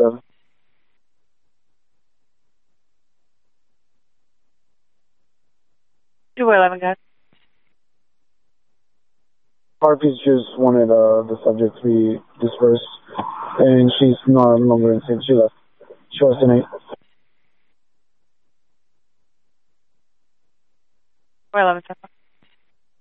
211. Guys. Harpies just wanted the subject to be dispersed, and she's no longer in St. She left. She was in 8. 411.